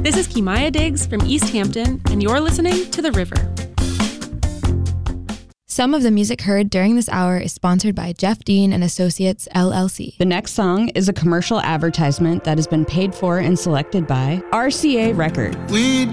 This is Kimaya Diggs from East Hampton, and you're listening to The River. Some of the music heard during this hour is sponsored by Jeff Dean and Associates, LLC. The next song is a commercial advertisement that has been paid for and selected by RCA Records. We